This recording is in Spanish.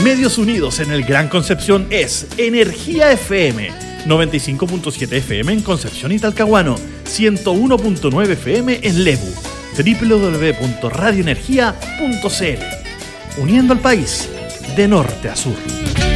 Medios unidos en el Gran Concepción es Energía FM, 95.7 FM en Concepción y Talcahuano, 101.9 FM en Lebu, www.radioenergia.cl, uniendo al país de norte a sur.